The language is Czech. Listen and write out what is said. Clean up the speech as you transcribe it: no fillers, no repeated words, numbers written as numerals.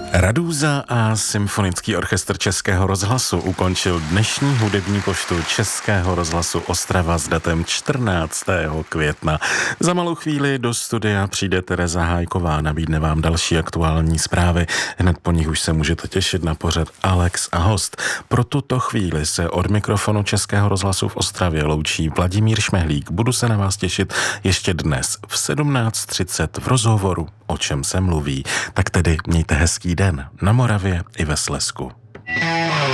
Radúza a Symfonický orchestr Českého rozhlasu ukončil dnešní hudební poštu Českého rozhlasu Ostrava s datem 14. května. Za malou chvíli do studia přijde Tereza Hájková, nabídne vám další aktuální zprávy. Hned po nich už se můžete těšit na pořad Alex a host. Pro tuto chvíli se od mikrofonu Českého rozhlasu v Ostravě loučí Vladimír Šmehlík. Budu se na vás těšit ještě dnes v 17:30 v rozhovoru O čem se mluví. Tak tedy mějte hezký den na Moravě i ve Slezsku.